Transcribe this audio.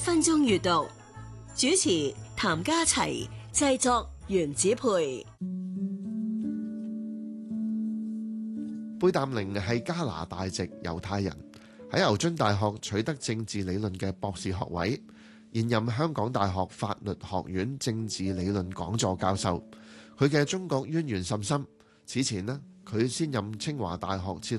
分鐘閱讀，主持譚家齊，製作袁子培。 貝淡寧係加拿大籍猶太人，喺牛津大學取得政治理論嘅博士學位，現任香港大學法律學院政治理論講座教授。佢嘅中國淵源甚深，此前佢先任清華大學